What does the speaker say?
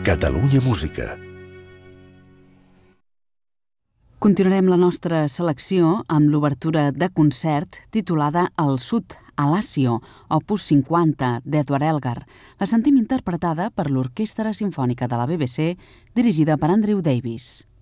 Catalunya Música. Continuarem la nostra selecció amb l'obertura de concert titulada El Sud, Alassio, opus 50, d'Edward Elgar. La sentim interpretada per l'Orquestra Simfònica de la BBC, dirigida per Andrew Davies.